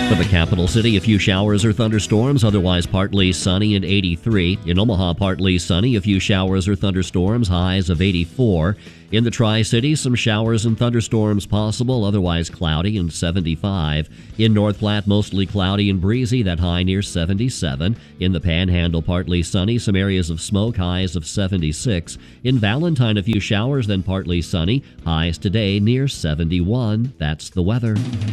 For the capital city, a few showers or thunderstorms, otherwise partly sunny and 83. In Omaha, partly sunny, a few showers or thunderstorms, highs of 84. In the Tri-Cities, some showers and thunderstorms possible, otherwise cloudy and 75. In North Platte, mostly cloudy and breezy, that high near 77. In the Panhandle, partly sunny, some areas of smoke, highs of 76. In Valentine, a few showers, then partly sunny, highs today near 71. That's the weather.